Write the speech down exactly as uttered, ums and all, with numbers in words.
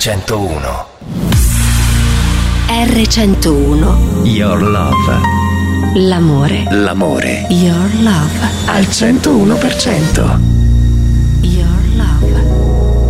centouno. erre centouno. Your Love. L'amore. L'amore. Your Love. Al centouno per cento.